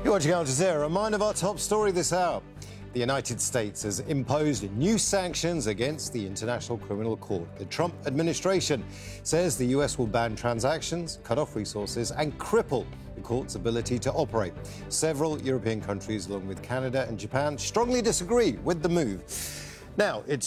You're watching Al Jazeera. A reminder of our top story this hour. The United States has imposed new sanctions against the International Criminal Court. The Trump administration says the US will ban transactions, cut off resources and cripple the court's ability to operate. Several European countries, along with Canada and Japan, strongly disagree with the move. Now, it's